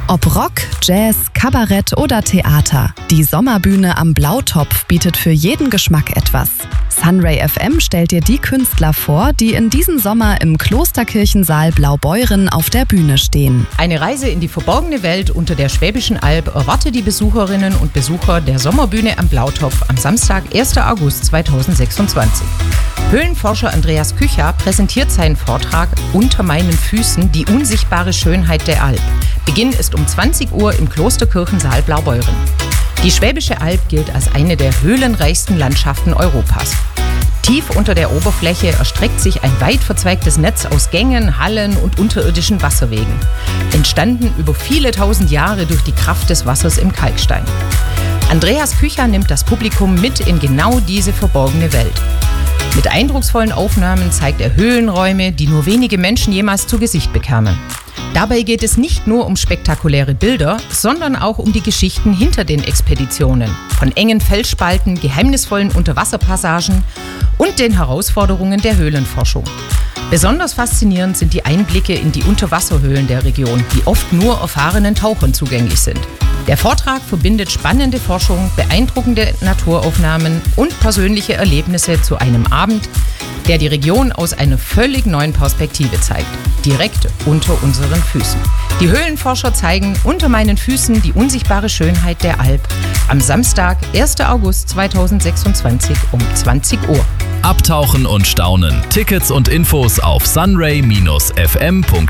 Ob Rock, Jazz, Kabarett oder Theater, die Sommerbühne am Blautopf bietet für jeden Geschmack etwas. Sunray FM stellt dir die Künstler vor, die in diesem Sommer im Klosterkirchensaal Blaubeuren auf der Bühne stehen. Eine Reise in die verborgene Welt unter der Schwäbischen Alb erwartet die Besucherinnen und Besucher der Sommerbühne am Blautopf am Samstag, 1. August 2026. Höhlenforscher Andreas Kücher präsentiert seinen Vortrag Unter meinen Füßen, die unsichtbare Schönheit der Alb. Beginn ist um 20 Uhr im Klosterkirchensaal Blaubeuren. Die Schwäbische Alb gilt als eine der höhlenreichsten Landschaften Europas. Tief unter der Oberfläche erstreckt sich ein weit verzweigtes Netz aus Gängen, Hallen und unterirdischen Wasserwegen. Entstanden über viele tausend Jahre durch die Kraft des Wassers im Kalkstein. Andreas Kücher nimmt das Publikum mit in genau diese verborgene Welt. Mit eindrucksvollen Aufnahmen zeigt er Höhlenräume, die nur wenige Menschen jemals zu Gesicht bekamen. Dabei geht es nicht nur um spektakuläre Bilder, sondern auch um die Geschichten hinter den Expeditionen. Von engen Felsspalten, geheimnisvollen Unterwasserpassagen und den Herausforderungen der Höhlenforschung. Besonders faszinierend sind die Einblicke in die Unterwasserhöhlen der Region, die oft nur erfahrenen Tauchern zugänglich sind. Der Vortrag verbindet spannende Forschung, beeindruckende Naturaufnahmen und persönliche Erlebnisse zu einem Abend, der die Region aus einer völlig neuen Perspektive zeigt, direkt unter unseren Füßen. Die Höhlenforscher zeigen Unter meinen Füßen die unsichtbare Schönheit der Alb am Samstag, 1. August 2026 um 20 Uhr. Abtauchen und staunen. Tickets und Infos auf sunray-fm.de.